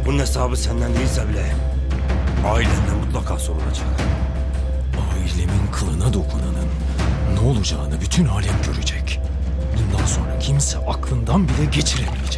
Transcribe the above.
Bunun hesabı senden değilse bile ailenden mutlaka sorulacak. Ailemin kılına dokunanın ne olacağını bütün alem görecek. Bundan sonra kimse aklından bile geçiremeyecek.